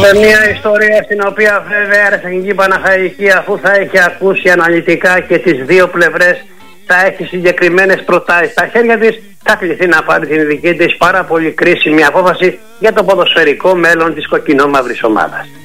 σε μια ιστορία στην οποία βέβαια η Εθνική Παναχαϊκή, αφού θα έχει ακούσει αναλυτικά και τις δύο πλευρές, θα έχει συγκεκριμένες προτάσεις στα χέρια της, θα κληθεί να πάρει την δική της πάρα πολύ κρίσιμη απόφαση για το ποδοσφαιρικό μέλλον της κοκκινόμαυρης ομάδας.